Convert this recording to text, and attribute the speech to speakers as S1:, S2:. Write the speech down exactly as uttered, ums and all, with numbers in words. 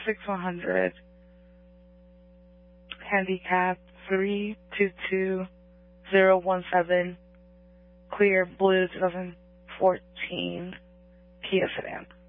S1: six one hundred, handicap three two two zero one seven, clear blue twenty fourteen Kia sedan.